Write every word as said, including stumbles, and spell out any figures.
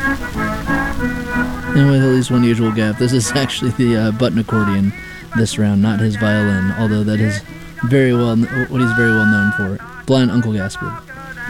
And with at least one usual gap, this is actually the uh, button accordion this round, not his violin, although that is very well what he's very well known for. Blind Uncle Gaspard.